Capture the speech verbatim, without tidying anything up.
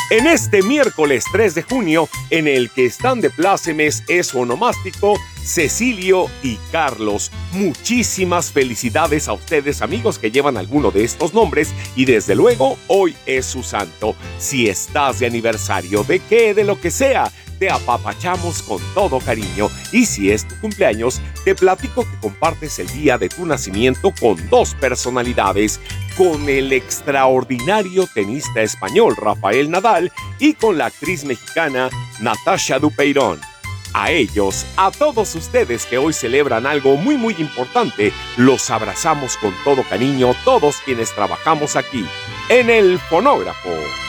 En este miércoles tres de junio, en el que están de plácemes es su onomástico Cecilio y Carlos. Muchísimas felicidades a ustedes, amigos, que llevan alguno de estos nombres, y desde luego hoy es su santo. Si estás de aniversario, de qué, de lo que sea, te apapachamos con todo cariño. Y si es tu cumpleaños, te platico que compartes el día de tu nacimiento con dos personalidades, con el extraordinario tenista español Rafael Nadal y con la actriz mexicana Natasha Dupeirón. A ellos, a todos ustedes que hoy celebran algo muy muy importante, los abrazamos con todo cariño todos quienes trabajamos aquí en el fonógrafo.